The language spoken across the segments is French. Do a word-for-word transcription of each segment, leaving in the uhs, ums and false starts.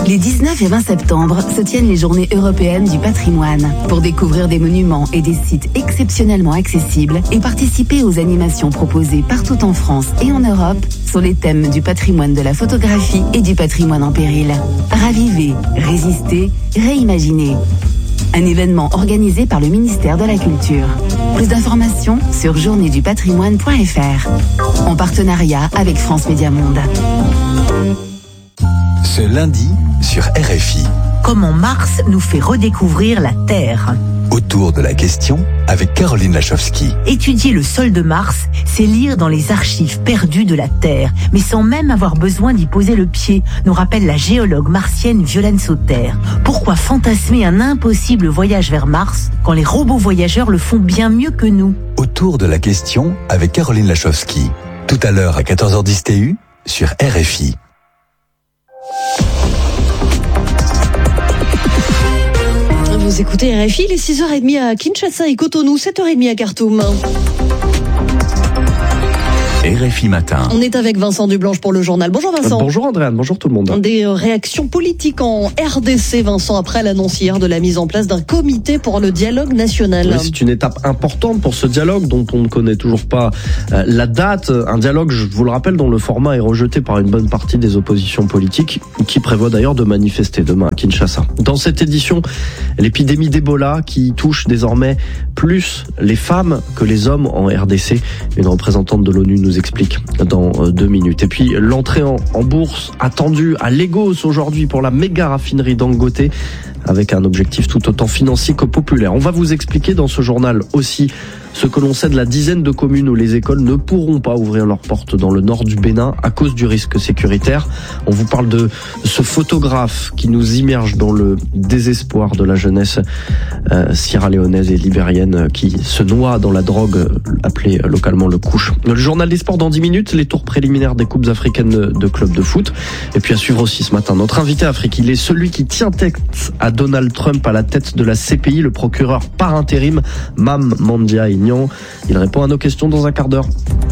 Les dix-neuf et vingt septembre se tiennent les Journées européennes du patrimoine. Pour découvrir des monuments et des sites exceptionnellement accessibles et participer aux animations proposées partout en France et en Europe sur les thèmes du patrimoine de la photographie et du patrimoine en péril. Ravivez, résistez, réimaginez. Un événement organisé par le ministère de la Culture. Plus d'informations sur journée du patrimoine point f r. En partenariat avec France Média Monde. Ce lundi sur R F I. Comment Mars nous fait redécouvrir la Terre. Autour de la question avec Caroline Lachowski. Étudier le sol de Mars, c'est lire dans les archives perdues de la Terre, mais sans même avoir besoin d'y poser le pied, nous rappelle la géologue martienne Violaine Sauter. Pourquoi fantasmer un impossible voyage vers Mars quand les robots voyageurs le font bien mieux que nous? Autour de la question avec Caroline Lachowski. Tout à l'heure à quatorze heures dix T U sur R F I. Vous écoutez R F I, les six heures trente à Kinshasa et Cotonou, sept heures trente à Khartoum. R F I Matin. On est avec Vincent Dublanche pour le journal. Bonjour Vincent. Bonjour Andréane, bonjour tout le monde. Des réactions politiques en R D C, Vincent, après l'annonce hier de la mise en place d'un comité pour le dialogue national. Oui, c'est une étape importante pour ce dialogue dont on ne connaît toujours pas euh, la date. Un dialogue, je vous le rappelle, dont le format est rejeté par une bonne partie des oppositions politiques, qui prévoit d'ailleurs de manifester demain à Kinshasa. Dans cette édition, l'épidémie d'Ebola qui touche désormais plus les femmes que les hommes en R D C. Une représentante de l'ONU nous explique dans deux minutes. Et puis l'entrée en, en bourse attendue à Lagos aujourd'hui pour la méga raffinerie Dangote, avec un objectif tout autant financier que populaire. On va vous expliquer dans ce journal aussi ce que l'on sait de la dizaine de communes où les écoles ne pourront pas ouvrir leurs portes dans le nord du Bénin à cause du risque sécuritaire. On vous parle de ce photographe qui nous immerge dans le désespoir de la jeunesse euh, sierra-léonaise et libérienne qui se noie dans la drogue appelée localement le couche. Le journal des sports dans dix minutes, les tours préliminaires des coupes africaines de, de clubs de foot. Et puis à suivre aussi ce matin, notre invité Afrique, il est celui qui tient tête à Donald Trump à la tête de la C P I, le procureur par intérim, Mam Mandia Ignan. Il répond à nos questions dans un quart d'heure.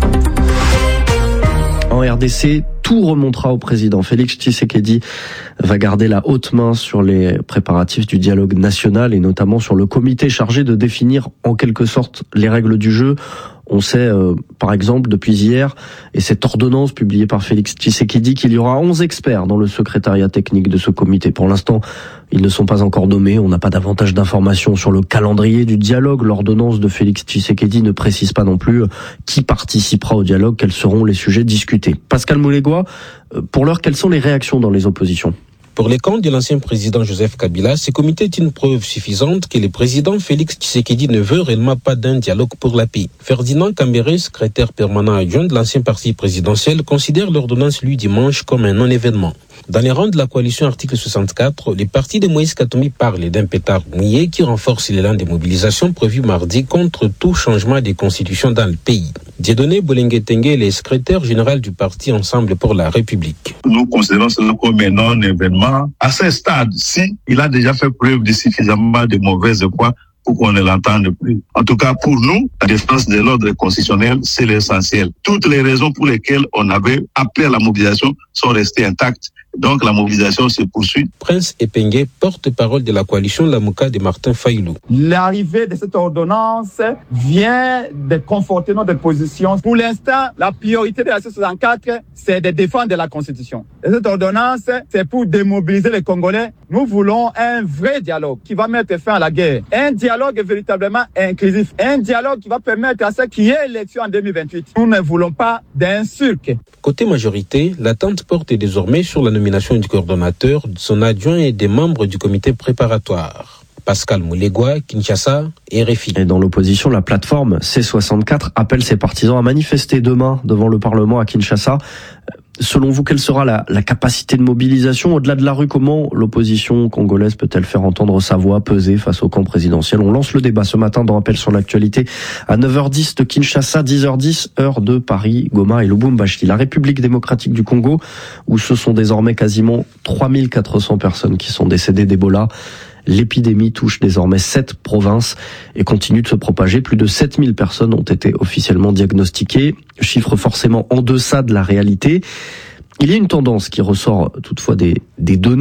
En R D C, tout remontera au président. Félix Tshisekedi va garder la haute main sur les préparatifs du dialogue national et notamment sur le comité chargé de définir en quelque sorte les règles du jeu. On sait, euh, par exemple, depuis hier, et cette ordonnance publiée par Félix Tshisekedi, qu'il y aura onze experts dans le secrétariat technique de ce comité. Pour l'instant, ils ne sont pas encore nommés. On n'a pas davantage d'informations sur le calendrier du dialogue. L'ordonnance de Félix Tshisekedi ne précise pas non plus qui participera au dialogue, quels seront les sujets discutés. Pascal Moulégois, pour l'heure, quelles sont les réactions dans les oppositions ? Pour les camps de l'ancien président Joseph Kabila, ce comité est une preuve suffisante que le président Félix Tshisekedi ne veut réellement pas d'un dialogue pour la paix. Ferdinand Kambere, secrétaire permanent adjoint de l'ancien parti présidentiel, considère l'ordonnance lui dimanche comme un non-événement. Dans les rangs de la coalition article soixante-quatre, les partis de Moïse Katumbi parlent d'un pétard mouillé qui renforce l'élan des mobilisations prévues mardi contre tout changement des constitutions dans le pays. Dieudonné Bolengue-Tengue est le secrétaire général du parti Ensemble pour la République. Nous considérons cela comme un non-événement. À ce stade-ci, il a déjà fait preuve de suffisamment de mauvaise foi pour qu'on ne l'entende plus. En tout cas, pour nous, la défense de l'ordre constitutionnel, c'est l'essentiel. Toutes les raisons pour lesquelles on avait appelé à la mobilisation sont restées intactes. Donc la mobilisation se poursuit. Prince Epengue, porte-parole de la coalition Lamouka de Martin Fayoulou. L'arrivée de cette ordonnance vient de conforter notre position. Pour l'instant, la priorité de la C soixante-quatre, c'est de défendre la Constitution. Et cette ordonnance, c'est pour démobiliser les Congolais. Nous voulons un vrai dialogue qui va mettre fin à la guerre. Un dialogue véritablement inclusif. Un dialogue qui va permettre à ceux qui aient élection en deux mille vingt-huit. Nous ne voulons pas d'un cirque. Côté majorité, l'attente porte désormais sur la nomination du coordonnateur, de son adjoint et des membres du comité préparatoire. Pascal Moulégois, Kinshasa, R F I. Et dans l'opposition, la plateforme C soixante-quatre appelle ses partisans à manifester demain devant le Parlement à Kinshasa. Selon vous, quelle sera la, la capacité de mobilisation au-delà de la rue? Comment l'opposition congolaise peut-elle faire entendre sa voix, peser face au camp présidentiel? On lance le débat ce matin dans Rappel sur l'actualité à neuf heures dix de Kinshasa, dix heures dix, heure de Paris, Goma et Lubumbashi. La République démocratique du Congo, où ce sont désormais quasiment trois mille quatre cents personnes qui sont décédées d'Ebola. L'épidémie touche désormais sept provinces et continue de se propager. Plus de sept mille personnes ont été officiellement diagnostiquées. Chiffre forcément en deçà de la réalité. Il y a une tendance qui ressort toutefois des, des données.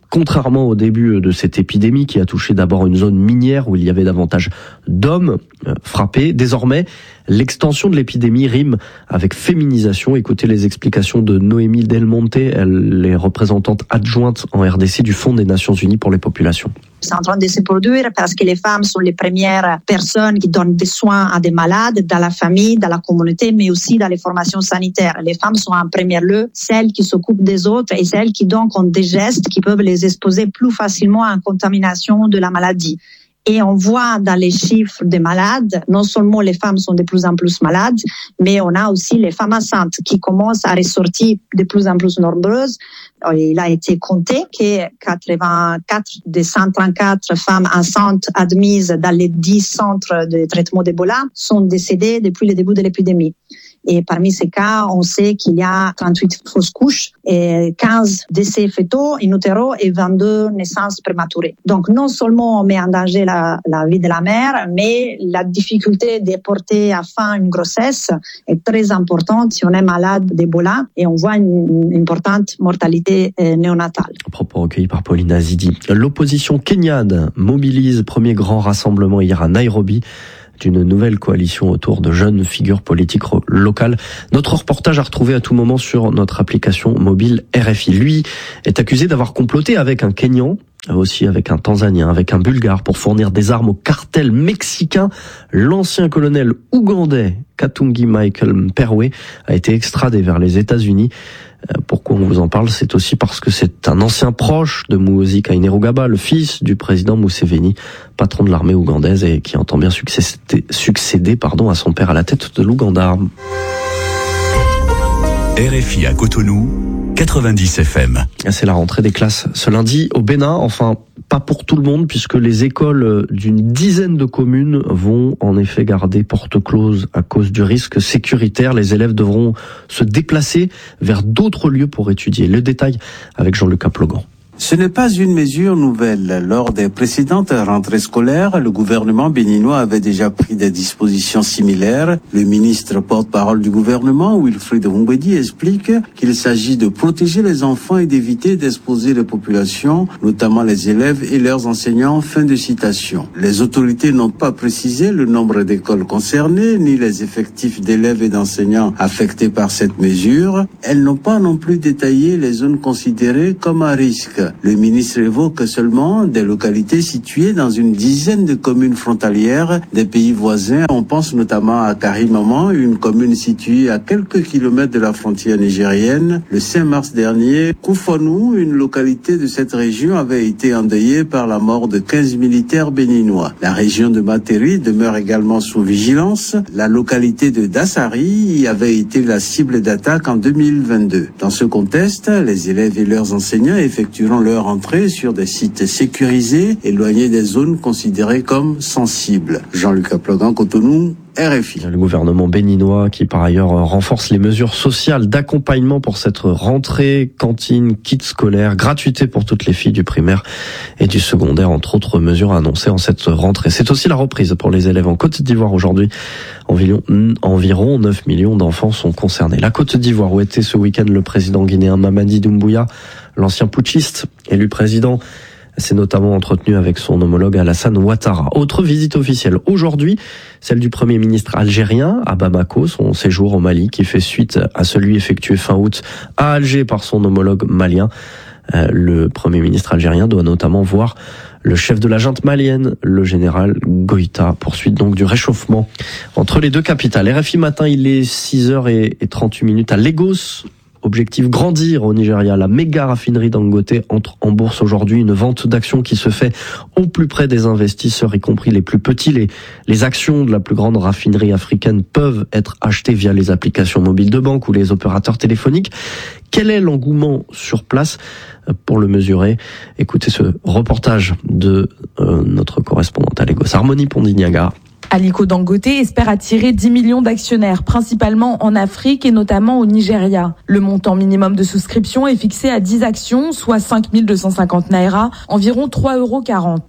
Contrairement au début de cette épidémie qui a touché d'abord une zone minière où il y avait davantage d'hommes frappés, désormais, l'extension de l'épidémie rime avec féminisation. Écoutez les explications de Noémie Del Monte, elle est représentante adjointe en R D C du Fonds des Nations Unies pour les populations. C'est en train de se produire parce que les femmes sont les premières personnes qui donnent des soins à des malades dans la famille, dans la communauté, mais aussi dans les formations sanitaires. Les femmes sont en premier lieu celles qui s'occupent des autres et celles qui donc ont des gestes qui peuvent les exposer plus facilement à une contamination de la maladie. Et on voit dans les chiffres des malades, non seulement les femmes sont de plus en plus malades, mais on a aussi les femmes enceintes qui commencent à ressortir de plus en plus nombreuses. Il a été compté que quatre-vingt-quatre des cent trente-quatre femmes enceintes admises dans les dix centres de traitement d'Ebola sont décédées depuis le début de l'épidémie. Et parmi ces cas, on sait qu'il y a trente-huit fausses couches, et quinze décès fœtaux in utero et vingt-deux naissances prématurées. Donc non seulement on met en danger la, la vie de la mère, mais la difficulté de porter à fin une grossesse est très importante si on est malade d'Ebola et on voit une, une importante mortalité néonatale. Propos recueillis par Pauline Azidi. L'opposition kenyane mobilise premier grand rassemblement hier à Nairobi d'une nouvelle coalition autour de jeunes figures politiques locales. Notre reportage à retrouver à tout moment sur notre application mobile R F I. Lui est accusé d'avoir comploté avec un Kenyan, aussi avec un Tanzanien, avec un Bulgare pour fournir des armes au cartel mexicain. L'ancien colonel ougandais Katungi Michael Mperwe a été extradé vers les États-Unis. Pourquoi on vous en parle? C'est aussi parce que c'est un ancien proche de Muhoozi Kainerugaba, le fils du président Museveni, patron de l'armée ougandaise et qui entend bien succéder, succéder pardon, à son père à la tête de l'Ouganda. R F I à Cotonou, quatre-vingt-dix F M. C'est la rentrée des classes ce lundi au Bénin, enfin pas pour tout le monde puisque les écoles d'une dizaine de communes vont en effet garder porte close à cause du risque sécuritaire. Les élèves devront se déplacer vers d'autres lieux pour étudier. Le détail avec Jean-Luc Plogan. Ce n'est pas une mesure nouvelle. Lors des précédentes rentrées scolaires, le gouvernement béninois avait déjà pris des dispositions similaires. Le ministre porte-parole du gouvernement, Wilfried Oumbedi, explique qu'il s'agit de protéger les enfants et d'éviter d'exposer les populations, notamment les élèves et leurs enseignants. Fin de citation. Les autorités n'ont pas précisé le nombre d'écoles concernées, ni les effectifs d'élèves et d'enseignants affectés par cette mesure. Elles n'ont pas non plus détaillé les zones considérées comme à risque. Le ministre évoque seulement des localités situées dans une dizaine de communes frontalières des pays voisins. On pense notamment à Karimaman, une commune située à quelques kilomètres de la frontière nigérienne. Le cinq mars dernier, Koufonou, une localité de cette région, avait été endeuillée par la mort de quinze militaires béninois. La région de Materi demeure également sous vigilance. La localité de Dassari avait été la cible d'attaque en deux mille vingt-deux. Dans ce contexte, les élèves et leurs enseignants effectueront leur entrée sur des sites sécurisés, éloignés des zones considérées comme sensibles. Jean-Luc Plogan, Cotonou, R F I. Le gouvernement béninois qui par ailleurs renforce les mesures sociales d'accompagnement pour cette rentrée, cantine, kit scolaire, gratuité pour toutes les filles du primaire et du secondaire, entre autres mesures annoncées en cette rentrée. C'est aussi la reprise pour les élèves en Côte d'Ivoire aujourd'hui. Environ, environ neuf millions d'enfants sont concernés. La Côte d'Ivoire où était ce week-end le président guinéen Mamadi Doumbouya, l'ancien putschiste élu président, s'est notamment entretenu avec son homologue Alassane Ouattara. Autre visite officielle aujourd'hui, celle du Premier ministre algérien à Bamako, son séjour au Mali qui fait suite à celui effectué fin août à Alger par son homologue malien. Euh, le Premier ministre algérien doit notamment voir le chef de la junte malienne, le général Goïta. Poursuite donc du réchauffement entre les deux capitales. R F I matin, il est six heures trente-huit minutes à Lagos. Objectif grandir au Nigeria. La méga raffinerie Dangote entre en bourse aujourd'hui. Une vente d'actions qui se fait au plus près des investisseurs, y compris les plus petits. Les, les actions de la plus grande raffinerie africaine peuvent être achetées via les applications mobiles de banque ou les opérateurs téléphoniques. Quel est l'engouement sur place? Pour le mesurer, écoutez ce reportage de euh, notre correspondante à Lagos, Harmonie Pondignaga. Aliko Dangote espère attirer dix millions d'actionnaires, principalement en Afrique et notamment au Nigeria. Le montant minimum de souscription est fixé à dix actions, soit cinq mille deux cent cinquante naira, environ trois euros quarante.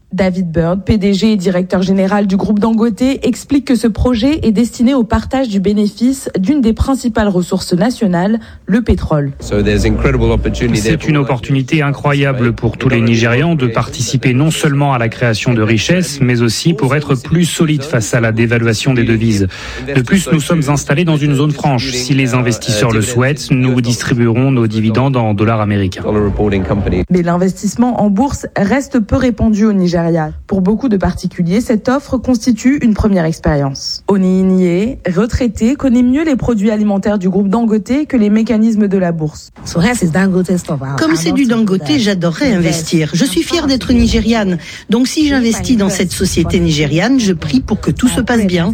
David Bird, P D G et directeur général du groupe Dangote, explique que ce projet est destiné au partage du bénéfice d'une des principales ressources nationales, le pétrole. C'est une opportunité incroyable pour tous les Nigérians de participer non seulement à la création de richesses, mais aussi pour être plus solides face à la dévaluation des devises. De plus, nous sommes installés dans une zone franche. Si les investisseurs le souhaitent, nous distribuerons nos dividendes en dollars américains. Mais l'investissement en bourse reste peu répandu au Nigeria. Pour beaucoup de particuliers, cette offre constitue une première expérience. Oni Inie, retraité, connaît mieux les produits alimentaires du groupe Dangote que les mécanismes de la bourse. Comme c'est du Dangote, j'adorerais investir. Je suis fière d'être nigériane. Donc si j'investis dans cette société nigériane, je prie pour que tout se passe bien.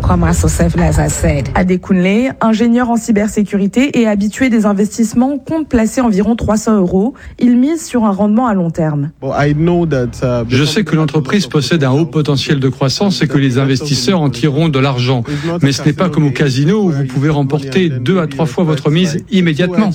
Adekunle, ingénieur en cybersécurité et habitué des investissements, compte placer environ trois cents euros. Il mise sur un rendement à long terme. Je sais que l'entreprise possède un haut potentiel de croissance et que les investisseurs en tireront de l'argent. Mais ce n'est pas comme au casino où vous pouvez remporter deux à trois fois votre mise immédiatement.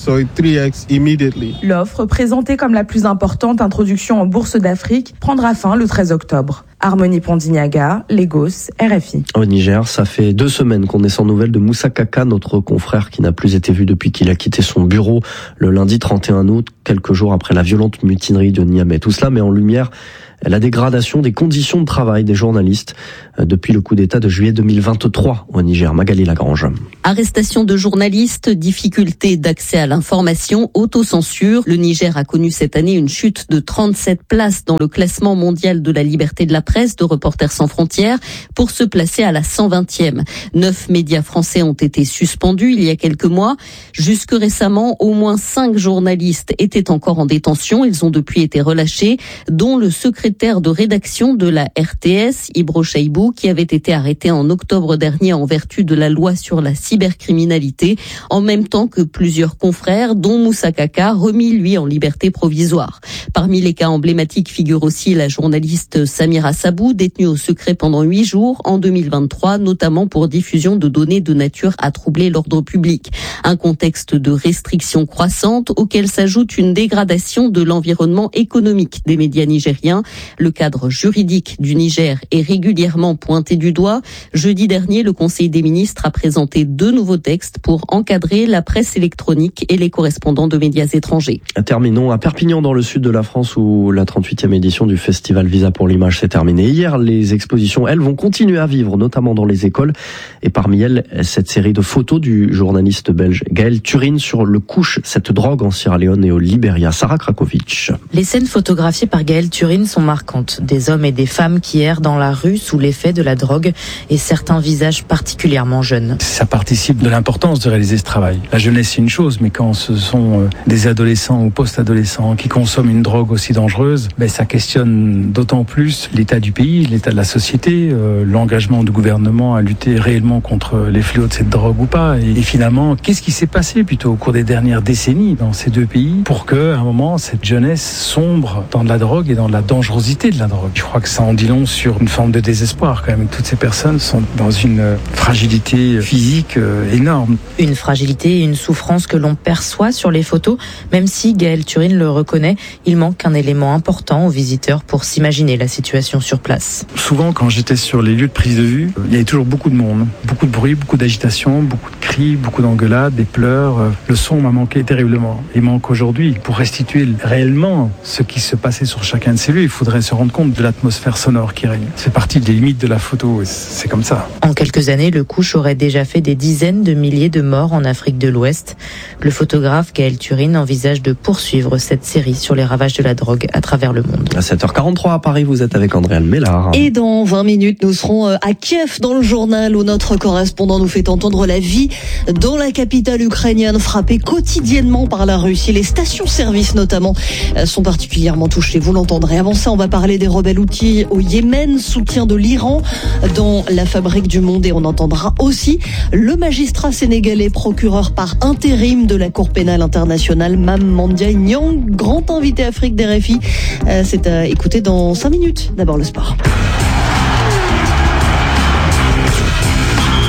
L'offre, présentée comme la plus importante introduction en bourse d'Afrique, prendra fin le treize octobre. Harmonie Pondignaga, Lagos, R F I. Au Niger, ça fait deux semaines qu'on est sans nouvelles de Moussa Kaka, notre confrère qui n'a plus été vu depuis qu'il a quitté son bureau le lundi trente et un août, quelques jours après la violente mutinerie de Niamey. Tout cela met en lumière la dégradation des conditions de travail des journalistes depuis le coup d'État de juillet deux mille vingt-trois au Niger. Magali Lagrange. Arrestation de journalistes, difficulté d'accès à l'information, autocensure. Le Niger a connu cette année une chute de trente-sept places dans le classement mondial de la liberté de la presse de Reporters sans frontières pour se placer à la cent vingtième. Neuf médias français ont été suspendus il y a quelques mois. Jusque récemment, au moins cinq journalistes étaient encore en détention. Ils ont depuis été relâchés, dont le secrétaire de rédaction de la R T S, Ibro Chaibou, qui avait été arrêté en octobre dernier en vertu de la loi sur la cybercriminalité, en même temps que plusieurs confrères, dont Moussa Kaka, remis lui en liberté provisoire. Parmi les cas emblématiques figure aussi la journaliste Samira Sabou, détenue au secret pendant huit jours en deux mille vingt-trois, notamment pour diffusion de données de nature à troubler l'ordre public. Un contexte de restrictions croissantes auquel s'ajoute une dégradation de l'environnement économique des médias nigériens. Le cadre juridique du Niger est régulièrement pointé du doigt. Jeudi dernier, le Conseil des ministres a présenté deux nouveaux textes pour encadrer la presse électronique et les correspondants de médias étrangers. Terminons à Perpignan, dans le sud de la France, où la trente-huitième édition du festival Visa pour l'image s'est terminée. Hier, les expositions, elles, vont continuer à vivre, notamment dans les écoles. Et parmi elles, cette série de photos du journaliste belge Gaël Turin sur le couche, cette drogue en Sierra Leone et au Libéria. Sarah Krakovic. Les scènes photographiées par Gaël Turin sont marquantes. Des hommes et des femmes qui errent dans la rue sous l'effet de la drogue et certains visages particulièrement jeunes. Ça participe de l'importance de réaliser ce travail. La jeunesse, c'est une chose, mais quand ce sont des adolescents ou post-adolescents qui consomment une drogue aussi dangereuse, ben ça questionne d'autant plus l'état du pays, l'état de la société, euh, l'engagement du gouvernement à lutter réellement contre les fléaux de cette drogue ou pas. Et, et finalement, qu'est-ce qui s'est passé plutôt au cours des dernières décennies dans ces deux pays pour que, à un moment, cette jeunesse sombre dans de la drogue et dans la dangerosité de la drogue. Je crois que ça en dit long sur une forme de désespoir quand même. Toutes ces personnes sont dans une fragilité physique énorme. Une fragilité et une souffrance que l'on perçoit sur les photos, même si Gaël Turin le reconnaît, il manque un élément important aux visiteurs pour s'imaginer la situation sur place. Souvent, quand j'étais sur les lieux de prise de vue, il y avait toujours beaucoup de monde, beaucoup de bruit, beaucoup d'agitation, beaucoup de cris, beaucoup d'engueulades, des pleurs. Le son m'a manqué terriblement. Il manque aujourd'hui. Pour restituer réellement ce qui se passait sur chacun de ces lieux, il faudrait se rendre compte de l'atmosphère sonore qui règne. C'est partie des limites de la photo, c'est comme ça. En quelques années, le couche aurait déjà fait des dizaines de milliers de morts en Afrique de l'Ouest. Le photographe Gaël Turin envisage de poursuivre cette série sur les ravages de la drogue à travers le monde. À sept heures quarante-trois à Paris, vous êtes avec Andréane Mélard. Et dans vingt minutes, nous serons à Kiev dans le journal où notre correspondant nous fait entendre la vie dans la capitale ukrainienne frappée quotidiennement par la Russie. Les stations-service notamment sont particulièrement touchées, vous l'entendrez. Avant ça, on va parler des rebelles houthis au Yémen, soutien de l'Iran dans la fabrique du monde, et on entendra aussi le magistrat sénégalais procureur par intérim de la Cour pénale internationale, Mame Mandiaye Niang, grand invité Afrique d'R F I. Euh, c'est à écouter dans cinq minutes. D'abord le sport.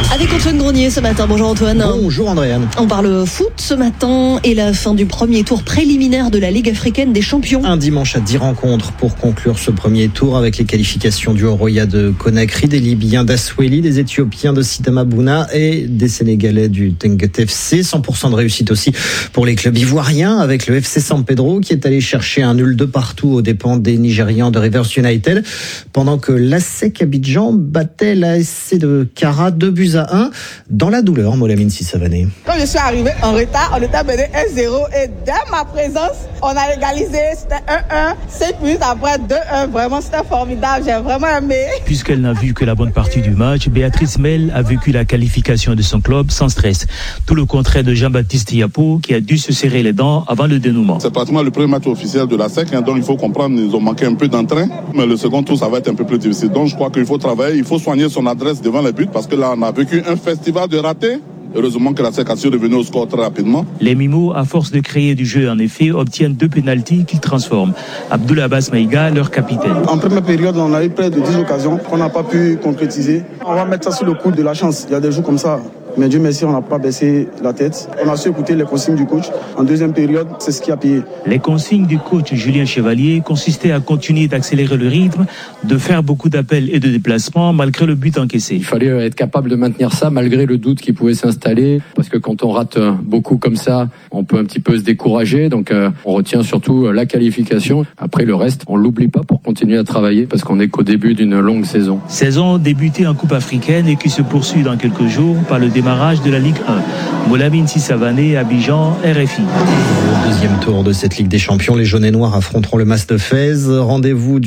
Avec Antoine Grenier ce matin. Bonjour Antoine. Bonjour Andréane. On parle foot ce matin et la fin du premier tour préliminaire de la Ligue africaine des champions. Un dimanche à dix rencontres pour conclure ce premier tour avec les qualifications du Horoya de Conakry, des Libyens d'Asweli, des Éthiopiens de Sidama Bouna et des Sénégalais du Tenguet F C. cent pour cent de réussite aussi pour les clubs ivoiriens avec le F C San Pedro qui est allé chercher un nul de partout aux dépens des Nigérians de Rivers United pendant que l'A S E C Abidjan battait l'A S C de Kara deux buts à un dans la douleur. Molamine Sissavané. Quand je suis arrivé en retard, on était mené un zéro et dès ma présence, on a égalisé, c'était un un. Sept minutes après deux un, vraiment c'était formidable, j'ai vraiment aimé. Puisqu'elle n'a vu que la bonne partie du match, Béatrice Mel a vécu la qualification de son club sans stress. Tout le contraire de Jean-Baptiste Yapo qui a dû se serrer les dents avant le dénouement. C'est pratiquement le premier match officiel de la S E C, hein, donc il faut comprendre, ils ont manqué un peu d'entrain, mais le second tour ça va être un peu plus difficile. Donc je crois qu'il faut travailler, il faut soigner son adresse devant les buts parce que là on a vécu un festival de ratés. Heureusement que la S E C a su revenir au score très rapidement. Les Mimos, à force de créer du jeu, en effet, obtiennent deux pénaltys qu'ils transforment. Abdoul Abbas Maïga, leur capitaine. En première période, on a eu près de dix occasions qu'on n'a pas pu concrétiser. On va mettre ça sur le coup de la chance. Il y a des jours comme ça. Mais Dieu merci, on n'a pas baissé la tête. On a su écouter les consignes du coach. En deuxième période, c'est ce qui a payé. Les consignes du coach Julien Chevalier consistaient à continuer d'accélérer le rythme, de faire beaucoup d'appels et de déplacements malgré le but encaissé. Il fallait être capable de maintenir ça malgré le doute qui pouvait s'installer. Parce que quand on rate beaucoup comme ça, on peut un petit peu se décourager. Donc euh, on retient surtout la qualification. Après le reste, on l'oublie pas pour continuer à travailler parce qu'on n'est qu'au début d'une longue saison. Saison débutée en Coupe africaine et qui se poursuit dans quelques jours par le démarrage de la Ligue un. Molamine Sissavané, Abidjan, R F I. Au deuxième tour de cette Ligue des Champions, les jaunes et noirs affronteront le Mas de Fès. Rendez-vous